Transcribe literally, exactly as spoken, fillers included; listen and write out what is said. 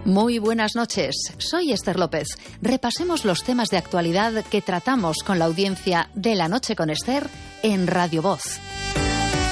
Muy buenas noches, soy Esther López. Repasemos los temas de actualidad que tratamos con la audiencia de La Noche con Esther en Radio Voz.